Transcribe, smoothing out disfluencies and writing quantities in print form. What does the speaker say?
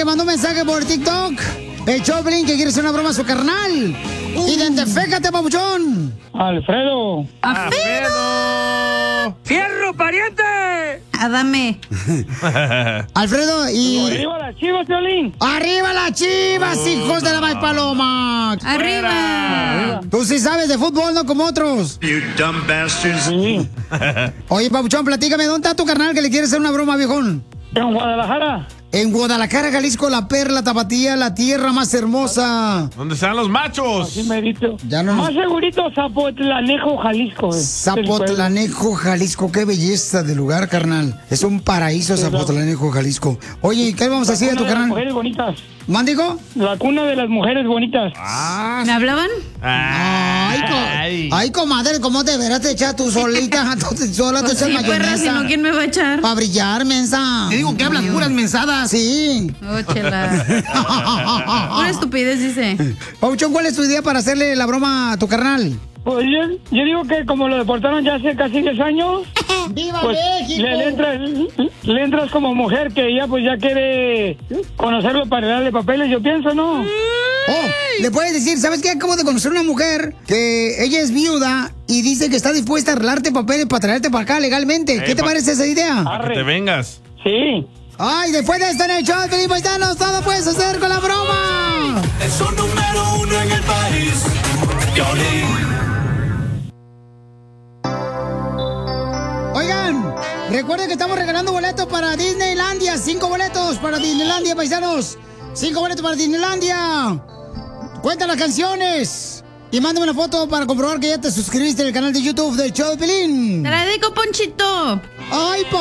que mandó un mensaje por TikTok. El Choplin que quiere hacer una broma a su carnal. Identifícate, papuchón. Alfredo. ¡Alfredo! ¡Fierro, pariente! Adame. Alfredo y... ¡Arriba las Chivas, Piolín! ¡Arriba las Chivas, hijos de la May Paloma! ¡Arriba! Tú sí sabes de fútbol, no como otros. You dumb bastards. Sí. Oye, papuchón, platícame, ¿dónde está tu carnal que le quiere hacer una broma, viejón? En Guadalajara. En Guadalajara, Jalisco, la perla tapatía, la tierra más hermosa. ¿Dónde están los machos? Así me dicho. Ya no nos- Más segurito, Zapotlanejo, Jalisco. Zapotlanejo, Jalisco, qué belleza de lugar, carnal. Es un paraíso Zapotlanejo, Jalisco. Oye, ¿qué vamos a hacer a tu Las carnal? mujeres bonitas. ¿Mándigo? La cuna de las mujeres bonitas. ¿Me hablaban? Ay, comadre, ¿cómo te verás te echar tú solita? Tú sola te Pues echas sí, perra, si mayonesa. no, ¿quién me va a echar? Para brillar, mensa. Te digo que hablas puras mensadas. Sí. Oh, chela. Una estupidez, dice. Pauchón, ¿cuál es tu idea para hacerle la broma a tu carnal? Pues yo digo que como lo deportaron ya hace casi 10 años, ¡Viva pues México! le entras como mujer que ya pues ya quiere conocerlo para darle papeles, yo pienso, ¿no? Oh, le puedes decir, ¿sabes qué? Acabo de conocer una mujer que ella es viuda y dice que está dispuesta a arreglarte papeles para traerte para acá legalmente. ¿Qué te parece esa idea? Para que te vengas. Sí. Ay, después de esto en el show, Felipe Paisanos, todo puedes hacer con la broma. Es un número 1 en el país. Piolín. Oigan, recuerden que estamos regalando boletos para Disneylandia. 5 boletos para Disneylandia, paisanos. 5 boletos para Disneylandia. Cuenta las canciones. Y mándame una foto para comprobar que ya te suscribiste al canal de YouTube del show de Pelín. Te la dedico, Ponchito. Ay,